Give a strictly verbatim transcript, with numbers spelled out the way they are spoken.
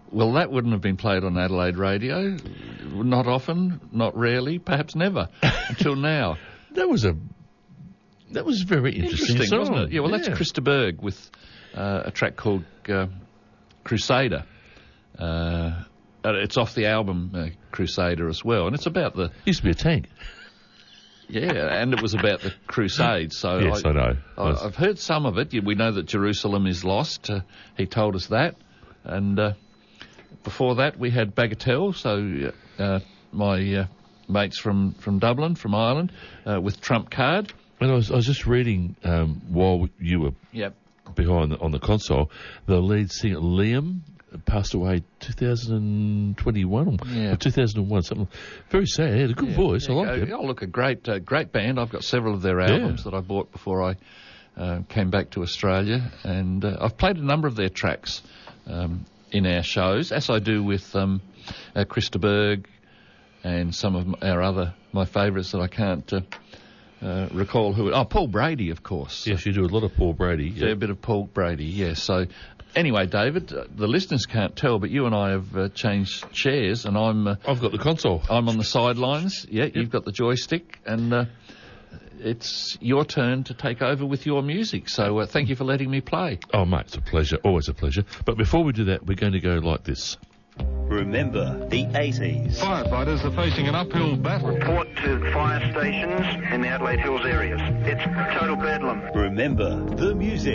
Well, that wouldn't have been played on Adelaide radio. Not often, not rarely, perhaps never, until now. That was a that was a very interesting, interesting song. wasn't it? Yeah, well, yeah. that's Krista Berg with uh, a track called uh, Crusader. Uh, it's off the album uh, Crusader as well, and it's about the... Used to be a tank. Yeah, and it was about the Crusades. So yes, I, I know. I, I've heard some of it. We know that Jerusalem is lost. Uh, he told us that. And uh, before that, we had Bagatelle, so uh, my uh, mates from, from Dublin, from Ireland, uh, with Trump Card. And I was, I was just reading um, while you were yep. behind the, on the console, the lead singer Liam passed away two thousand twenty-one yeah. or two thousand one, something. Very sad. He had a good yeah, voice. I like it. Oh, look, a great, uh, great band. I've got several of their albums yeah. that I bought before I uh, came back to Australia, and uh, I've played a number of their tracks um, in our shows, as I do with um, uh, Krista Berg and some of our other my favourites that I can't uh, uh, recall who. Oh, Paul Brady, of course. Yes, you do a lot of Paul Brady. Fair yeah. bit of Paul Brady. Yes. So. Anyway, David, uh, the listeners can't tell, but you and I have uh, changed chairs, and I'm... Uh, I've got the console. I'm on the sidelines. Yeah, yep. You've got the joystick, and uh, it's your turn to take over with your music. So uh, thank you for letting me play. Oh, mate, it's a pleasure. Always a pleasure. But before we do that, we're going to go like this. Remember the eighties. Firefighters are facing an uphill battle. Report to fire stations in the Adelaide Hills areas. It's total bedlam. Remember the music.